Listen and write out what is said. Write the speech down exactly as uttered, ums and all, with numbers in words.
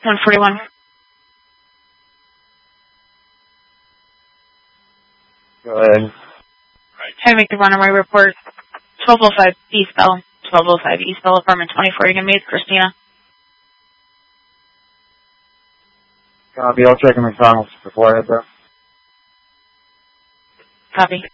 one forty-one. Go ahead. Try to make the runaway report. twelve oh five East Bell. twelve oh five East Bell, apartment twenty-four. You can meet Christina. Copy. I'll check in McDonald's before I head there. Copy.